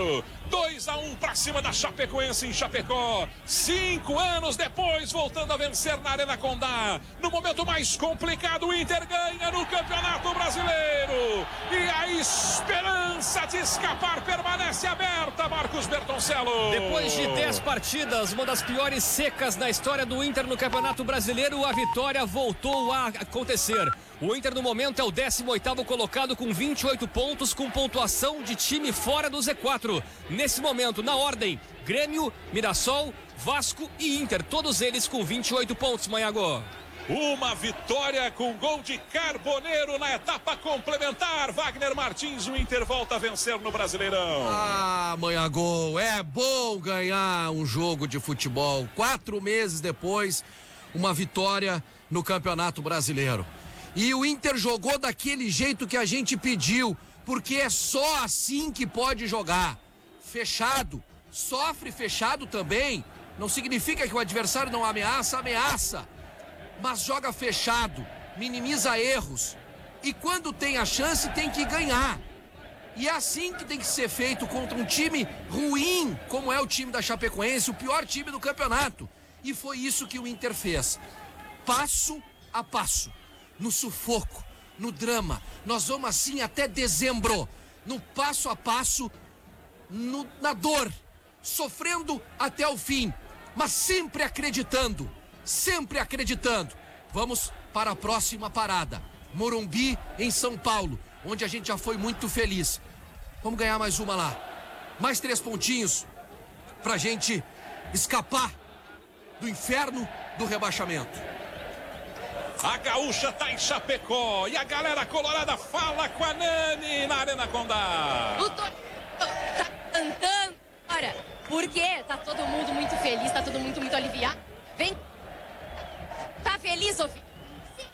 Brasileiro. 2-1 para cima da Chapecoense em Chapecó. 5 anos depois, voltando a vencer na Arena Condá. No momento mais complicado, o Inter ganha no Campeonato Brasileiro. E a esperança de escapar permanece aberta, Marcos Bertoncello. Depois de 10 partidas, uma das piores secas na história do Inter no Campeonato Brasileiro, a vitória voltou a acontecer. O Inter no momento é o 18º colocado com 28 pontos, com pontuação de time fora do Z4. Nesse momento, na ordem, Grêmio, Mirassol, Vasco e Inter, todos eles com 28 pontos, Manhago. Uma vitória com gol de Carboneiro na etapa complementar. Wagner Martins, o Inter volta a vencer no Brasileirão. Ah, Manhago, é bom ganhar um jogo de futebol. 4 meses depois, uma vitória no Campeonato Brasileiro. E o Inter jogou daquele jeito que a gente pediu, porque é só assim que pode jogar. Fechado, sofre fechado também. Não significa que o adversário não ameaça, ameaça. Mas joga fechado, minimiza erros. E quando tem a chance, tem que ganhar. E é assim que tem que ser feito contra um time ruim, como é o time da Chapecoense, o pior time do campeonato. E foi isso que o Inter fez. Passo a passo. No sufoco, no drama. Nós vamos assim até dezembro. No passo a passo, na dor. Sofrendo até o fim. Mas sempre acreditando. Sempre acreditando. Vamos para a próxima parada. Morumbi, em São Paulo, onde a gente já foi muito feliz. Vamos ganhar mais uma lá. Mais 3 pontinhos pra gente escapar do inferno do rebaixamento. A Gaúcha tá em Chapecó e a galera colorada fala com a Nani na Arena Condá. O tá cantando. Ora, por quê? Tá todo mundo muito feliz, tá todo mundo muito aliviado. Vem. Tá feliz, Sofia? Sim.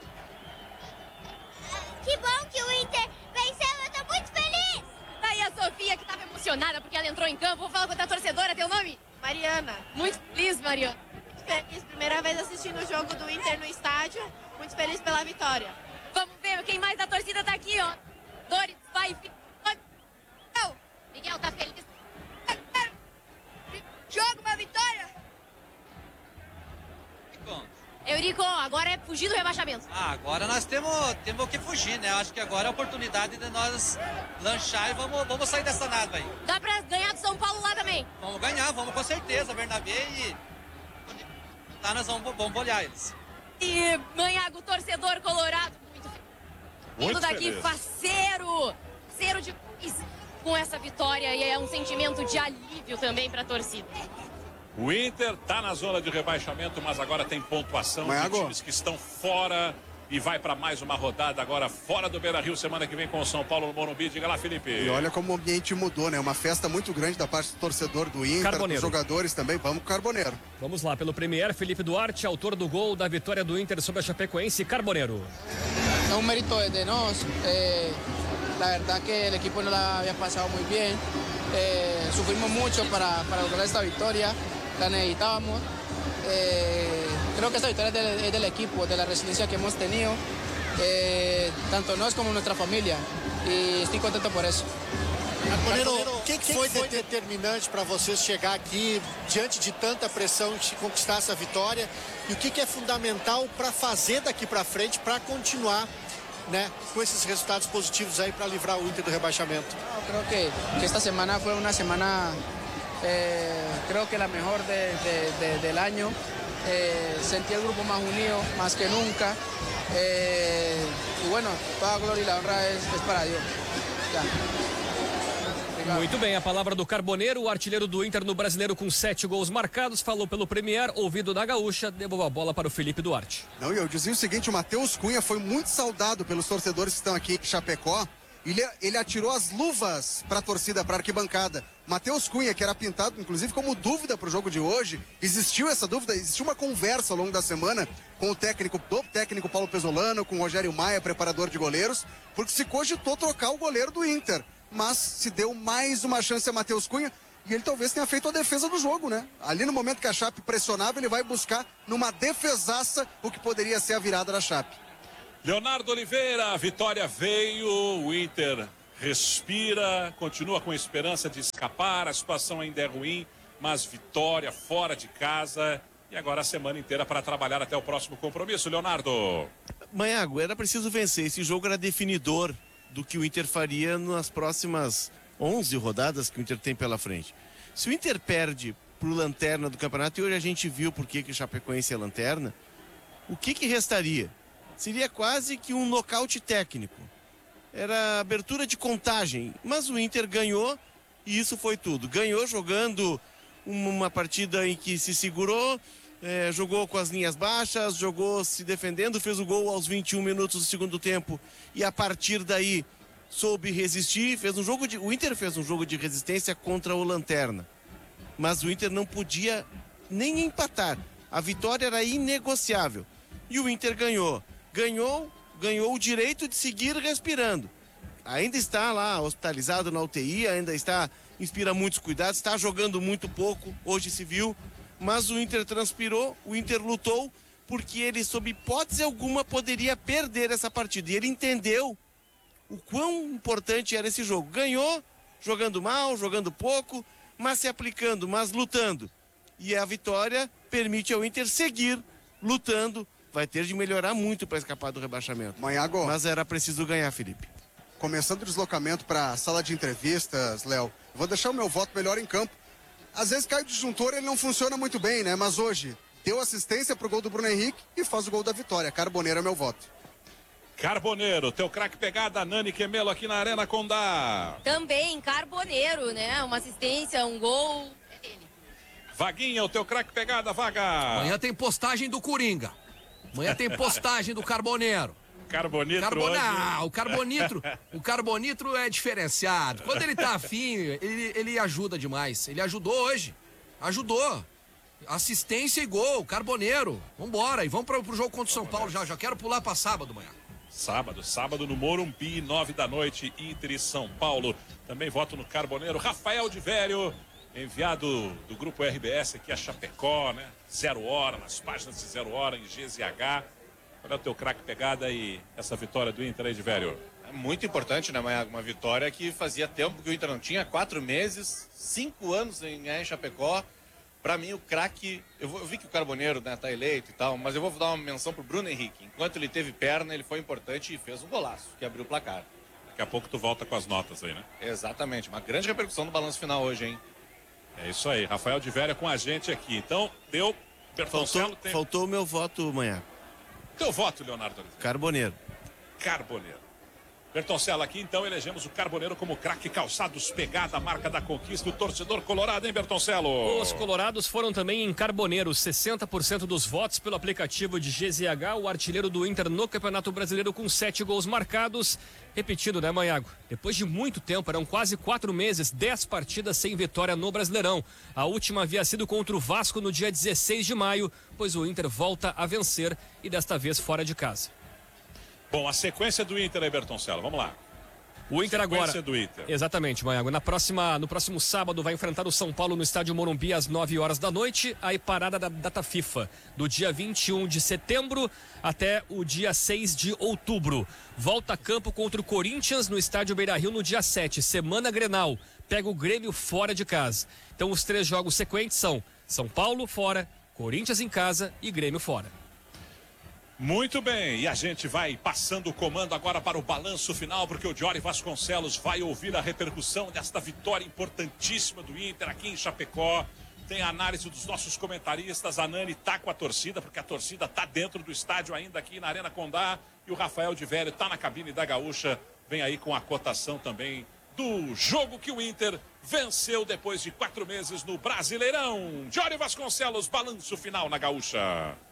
Que bom que o Inter venceu, eu tô muito feliz. Tá aí a Sofia, que tava emocionada porque ela entrou em campo. Vou falar com a torcedora, teu nome? Mariana. Muito feliz, Mariana. Feliz, primeira vez assistindo o jogo do Inter no estádio, muito feliz pela vitória. Vamos ver quem mais da torcida tá aqui, ó. Dores, vai, Miguel tá feliz. Jogo, uma vitória! Eurico, agora é fugir do rebaixamento. Agora nós temos que fugir, né? Acho que agora é a oportunidade de nós lanchar e vamos sair dessa nada aí. Dá pra ganhar do São Paulo lá também? Vamos ganhar, vamos com certeza, Bernabé e... Tá, nós vamos olhar eles. E Manhago, torcedor colorado, muito daqui, feliz. Faceiro de com essa vitória, e é um sentimento de alívio também para a torcida. O Inter tá na zona de rebaixamento, mas agora tem pontuação de times que estão fora e vai para mais uma rodada agora fora do Beira-Rio, semana que vem com o São Paulo no Morumbi. Diga lá, Felipe. E olha como o ambiente mudou, né? Uma festa muito grande da parte do torcedor do Inter, dos jogadores também. Vamos com o Carboneiro. Vamos lá, pelo Premier, Felipe Duarte, autor do gol da vitória do Inter sobre a Chapecoense, Carboneiro. É um mérito de nós. La verdad que el equipo no la había pasado muy bien. Sufrimos mucho para lograr esta victoria. La necesitábamos. Creo que esta victoria es del equipo, de la resiliencia que hemos tenido, tanto nós como nuestra familia, e estou contento por isso. Carboneiro, o que foi determinante para vocês chegar aqui diante de tanta pressão e conquistar essa vitória? E o que é fundamental para fazer daqui para frente, para continuar, né, com esses resultados positivos aí para livrar o Inter do rebaixamento? Eu creo que esta semana foi uma semana, creo que la mejor del año. Sentí el grupo más unido, más que nunca. Y bueno, toda a gloria y la honra es para Dios. Ya. Muito bem, a palavra do Carboneiro, o artilheiro do Inter no Brasileiro com 7 gols marcados, falou pelo Premier, ouvido da Gaúcha, devolveu a bola para o Felipe Duarte. Não, e eu dizia o seguinte, o Matheus Cunha foi muito saudado pelos torcedores que estão aqui em Chapecó. Ele atirou as luvas para a torcida, para a arquibancada. Matheus Cunha, que era pintado, inclusive, como dúvida para o jogo de hoje. Existiu essa dúvida, existiu uma conversa ao longo da semana com o técnico Paulo Pesolano, com o Rogério Maia, preparador de goleiros, porque se cogitou trocar o goleiro do Inter. Mas se deu mais uma chance a Matheus Cunha e ele talvez tenha feito a defesa do jogo, né? Ali no momento que a Chape pressionava, ele vai buscar numa defesaça o que poderia ser a virada da Chape. Leonardo Oliveira, a vitória veio, o Inter respira, continua com esperança de escapar, a situação ainda é ruim, mas vitória fora de casa e agora a semana inteira para trabalhar até o próximo compromisso, Leonardo. Maiago, era preciso vencer, esse jogo era definidor do que o Inter faria nas próximas 11 rodadas que o Inter tem pela frente. Se o Inter perde pro lanterna do campeonato, e hoje a gente viu por que o Chapecoense é lanterna, o que restaria? Seria quase que um nocaute técnico. Era abertura de contagem, mas o Inter ganhou e isso foi tudo. Ganhou jogando uma partida em que se segurou, jogou com as linhas baixas, jogou se defendendo, fez o gol aos 21 minutos do segundo tempo e a partir daí soube resistir, o Inter fez um jogo de resistência contra o lanterna. Mas o Inter não podia nem empatar. A vitória era inegociável. E o Inter ganhou. Ganhou o direito de seguir respirando. Ainda está lá hospitalizado na UTI, ainda inspira muitos cuidados, está jogando muito pouco, hoje se viu. Mas o Inter transpirou, o Inter lutou, porque ele, sob hipótese alguma, poderia perder essa partida. E ele entendeu o quão importante era esse jogo. Ganhou, jogando mal, jogando pouco, mas se aplicando, mas lutando. E a vitória permite ao Inter seguir lutando. Vai ter de melhorar muito para escapar do rebaixamento. Maiago. Mas era preciso ganhar, Felipe. Começando o deslocamento para a sala de entrevistas, Léo, vou deixar o meu voto melhor em campo. Às vezes cai o disjuntor, ele não funciona muito bem, né? Mas hoje deu assistência pro gol do Bruno Henrique e faz o gol da vitória. Carboneiro é meu voto. Carboneiro, teu craque pegada, Nani Quemelo aqui na Arena Condá. Também, Carboneiro, né? Uma assistência, um gol. É dele. Vaguinha, o teu craque pegada, Vaga. Amanhã tem postagem do Coringa. Amanhã tem postagem do Carboneiro. Carbonitro hoje. Não, o Carbonitro é diferenciado. Quando ele tá afim, ele ajuda demais. Ele ajudou hoje. Ajudou. Assistência e gol, Carboneiro. Vambora, e vamos pro jogo contra o São Paulo já. Já quero pular pra sábado, amanhã. Sábado no Morumbi, 9 da noite, Inter e São Paulo. Também voto no Carboneiro. Rafael de Vério, enviado do Grupo RBS aqui a Chapecó, né? 0 hora, nas páginas de 0 hora, em GZH. Olha o teu craque pegada e essa vitória do Inter aí de Vério. É muito importante, né, Maiago? Uma vitória que fazia tempo que o Inter não tinha, 4 meses, 5 anos em Chapecó. Pra mim, o craque... Eu vi que o Carboneiro, né, tá eleito e tal, mas eu vou dar uma menção pro Bruno Henrique. Enquanto ele teve perna, ele foi importante e fez um golaço, que abriu o placar. Daqui a pouco tu volta com as notas aí, né? Exatamente. Uma grande repercussão no balanço final hoje, hein? É isso aí. Rafael de Vério com a gente aqui. Então, deu... Bertoncello tem... Faltou o meu voto, Maiago. Teu voto, Leonardo Oliveira. Carboneiro. Bertoncello aqui, então, elegemos o Carboneiro como craque. Calçados pegada, a marca da conquista, o torcedor colorado, hein, Bertoncello? Os colorados foram também em Carboneiro, 60% dos votos pelo aplicativo de GZH, o artilheiro do Inter no Campeonato Brasileiro com 7 gols marcados. Repetido, né, Maiago? Depois de muito tempo, eram quase 4 meses, 10 partidas sem vitória no Brasileirão. A última havia sido contra o Vasco no dia 16 de maio, pois o Inter volta a vencer e desta vez fora de casa. Bom, a sequência do Inter aí, Bertoncello, vamos lá. O Inter agora. Sequência do Inter. Exatamente, Maiago. No próximo sábado vai enfrentar o São Paulo no estádio Morumbi às 9 horas da noite. Aí parada da data FIFA, do dia 21 de setembro até o dia 6 de outubro. Volta a campo contra o Corinthians no estádio Beira-Rio no dia 7. Semana Grenal. Pega o Grêmio fora de casa. Então os 3 jogos sequentes são São Paulo fora, Corinthians em casa e Grêmio fora. Muito bem, e a gente vai passando o comando agora para o balanço final, porque o Jory Vasconcelos vai ouvir a repercussão desta vitória importantíssima do Inter aqui em Chapecó. Tem a análise dos nossos comentaristas, a Nani tá com a torcida, porque a torcida tá dentro do estádio ainda aqui na Arena Condá, e o Rafael de Vério tá na cabine da Gaúcha, vem aí com a cotação também do jogo que o Inter venceu depois de 4 meses no Brasileirão. Jory Vasconcelos, balanço final na Gaúcha.